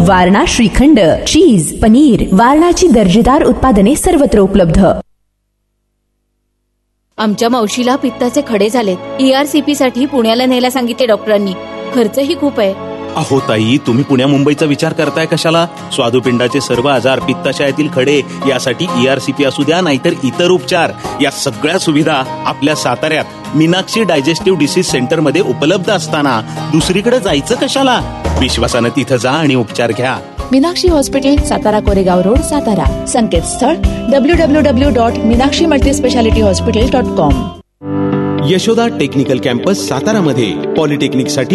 वारणा श्रीखंड, चीज, पनीर, वारणाची दर्जेदार उत्पादने सर्वत्र उपलब्ध. आमच्या मावशीला पित्ताचे खडे झालेत. ERCP साठी पुण्याला न्यायला सांगितले डॉक्टरांनी. खर्चही खूप आहे. अहो ताई, तुम्ही पुण्या मुंबईचा विचार करताय कशाला? स्वादुपिंडाचे सर्व आजार, पित्ताशयातील खडे यासाठी ERCP असू द्या नाहीतर इतर उपचार, या सगळ्या सुविधा आपल्या साताऱ्यात मीनाक्षी डायजेस्टिव्ह डिसीज सेंटर मध्ये उपलब्ध असताना दुसरीकडे जायचं कशाला? विश्वासानं तिथं जा आणि उपचार घ्या. Meenakshi hospital, Satara Koregaon road, Satara. संकेतस्थळ www.minakshiMultispecialityHospital.com. यशोदा टेक्निकल कॅम्पस सातारामध्ये पॉलिटेक्निक साठी